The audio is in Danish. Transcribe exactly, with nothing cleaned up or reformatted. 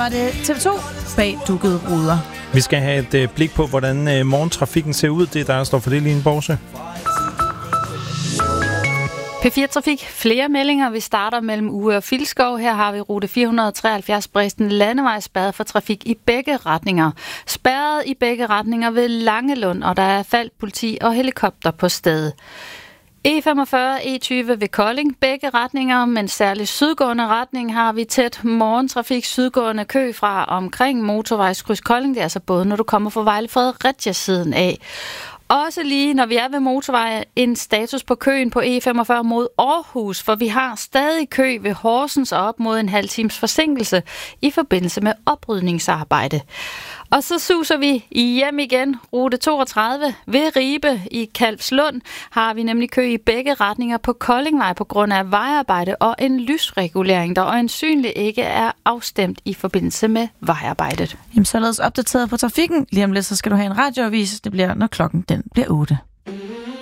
var det T V to bag dukkede ruder. Vi skal have et øh, blik på, hvordan øh, morgentrafikken ser ud. Det er der, der står for det, Line Borse. P fire Trafik. Flere meldinger. Vi starter mellem Uge og Filskov. Her har vi rute fire hundrede treoghalvfjerds Bredsten Landevej spærret for trafik i begge retninger. Spærret i begge retninger ved Langelund, og der er faldt politi og helikopter på stedet. E femogfyrre E tyve ved Kolding, begge retninger, men særligt sydgående retning har vi tæt morgentrafik, sydgående kø fra omkring motorvejskryds Kolding. Det er altså både, når du kommer fra Vejle Fredericia siden af. Også lige, når vi er ved motorvej, en status på køen på E femogfyrre mod Aarhus, for vi har stadig kø ved Horsens og op mod en halv times forsinkelse i forbindelse med oprydningsarbejde. Og så suser vi hjem igen. Rute toogtredive ved Ribe i Kalvslund har vi nemlig kø i begge retninger på Koldingvej på grund af vejarbejde og en lysregulering, der øjensynligt ikke er afstemt i forbindelse med vejarbejdet. Jamen, således opdateret på trafikken. Lige om lidt, så skal du have en radioavis. Det bliver, når klokken den bliver otte.